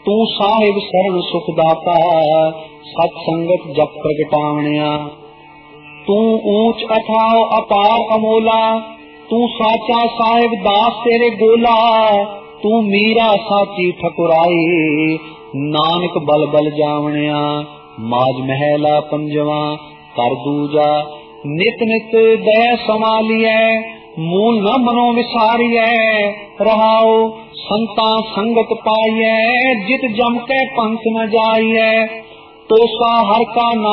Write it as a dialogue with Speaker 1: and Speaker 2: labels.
Speaker 1: तू साहिब सर्व सुख दाता, सत संगत जप प्रगटावणिया। तू ऊंच अथाओ अपार अमोला, तू साचा साहिब दास तेरे गोला। तू मीरा साची ठकुराई, नानक बल बल जावणिया। माज महला पंजवा कर दूजा, नित नित दया संभालिए। मूल न मनो विसारिए, रहाओ संता संगत पाइए। जित जम के पंथ न जाइए, तो सा हर का